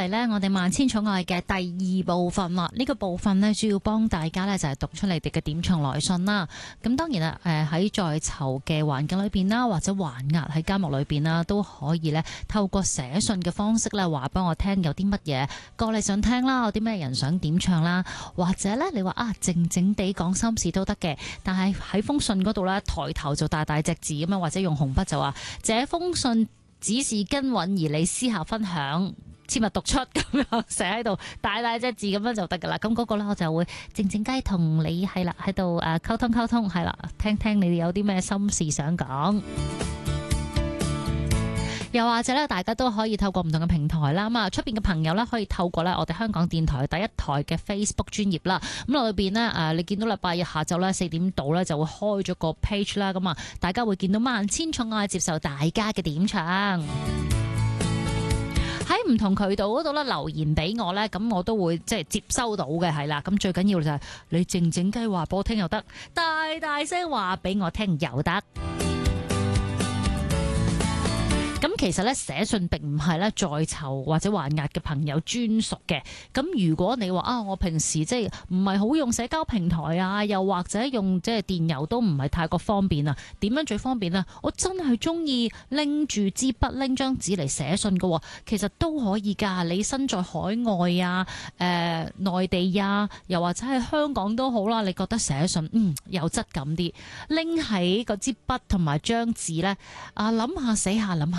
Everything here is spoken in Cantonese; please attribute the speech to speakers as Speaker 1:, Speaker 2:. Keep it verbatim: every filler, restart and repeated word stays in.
Speaker 1: 嚟呢，我哋萬千寵愛嘅第二部分啦。呢、這個部分呢，主要幫大家呢，就係讀出你哋嘅點唱來信啦。咁當然啦，誒喺在囚嘅環境裏邊啦，或者還押喺監獄裏邊啦，都可以呢透過寫信嘅方式呢，話俾我聽有啲乜嘢歌你想聽啦，有啲咩人想點唱啦，或者呢，你話啊靜靜地講心事都得嘅，但係喺封信嗰度呢，抬頭就大大隻字咁樣，或者用紅筆就話這封信只是跟允兒你私下分享，切勿讀出咁樣寫喺度，大大隻字咁樣就得噶啦。咁嗰個咧，我就會靜靜雞同你係啦，喺度誒溝通溝通，係啦，聽聽你哋有啲咩心事想講。又或者咧，大家都可以透過唔同嘅平台啦。咁啊，出邊嘅朋友咧，可以透過咧我哋香港電台第一台嘅 Facebook 專頁啦。咁裏邊呢，誒，你見到禮拜日下晝咧四點到咧就會開咗個 page 啦。咁啊，大家會見到萬千寵愛接受大家嘅點唱。喺唔同渠道嗰度咧留言俾我咧，咁我都會即係接收到嘅，係啦。咁最緊要就係你靜靜雞話俾我聽又得，大大聲話俾我聽又得。咁其實咧寫信並唔係咧在囚或者還押嘅朋友專屬嘅。咁如果你話啊，我平時即係唔係好用社交平台啊，又或者用即係電郵都唔係太過方便啊，點樣最方便啊？我真係中意拎住支筆拎張紙嚟寫信㗎喎，其實都可以㗎。你身在海外啊，誒、呃、內地啊，又或者喺香港都好啦，你覺得寫信嗯有質感啲，拎起個支筆同埋張紙咧啊，諗下寫下諗下。